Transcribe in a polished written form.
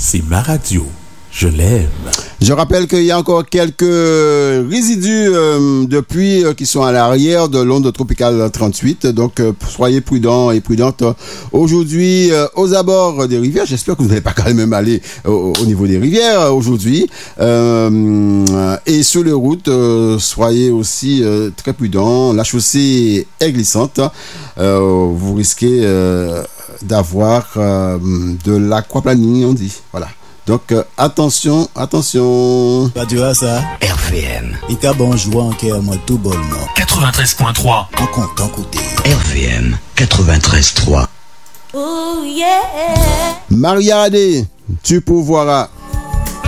c'est ma radio. Je l'aime. Je rappelle qu'il y a encore quelques résidus de pluie qui sont à l'arrière de l'onde tropicale 38. Donc, soyez prudents et prudentes aujourd'hui aux abords des rivières. J'espère que vous n'allez pas quand même aller au niveau des rivières aujourd'hui. Et sur les routes, soyez aussi très prudents. La chaussée est glissante. Vous risquez d'avoir de l'aquaplaning, on dit. Voilà. Donc, attention. Radio ça. RVM. Il y a bon joueur en cœur, moi tout bon, non. 93.3. En content côté. RVM 93.3. Oh yeah. Maria Adé, tu pourvoiras.